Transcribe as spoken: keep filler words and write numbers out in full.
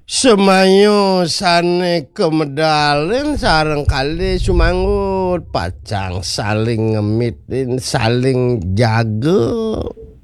Semayo sane kemedalen sareng kali sumangut pacang saling ngemitin saling jaga.